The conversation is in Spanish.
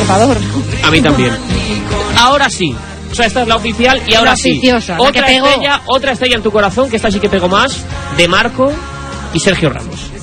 encantador. A mí también. Ahora sí. O sea, esta es la oficial y ahora sí. Otra estrella en tu corazón, que esta sí que pegó más, de Marco y Sergio Ramos.